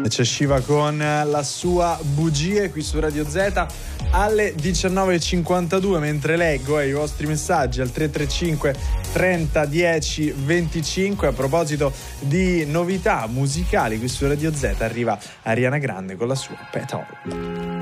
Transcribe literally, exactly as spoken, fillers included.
C'è Shiva con la sua Bugie qui su Radio Z alle diciannove e cinquantadue, mentre leggo i vostri messaggi al tre tre cinque trenta dieci venticinque. A proposito di novità musicali qui su Radio Z, arriva Ariana Grande con la sua Pet Hole.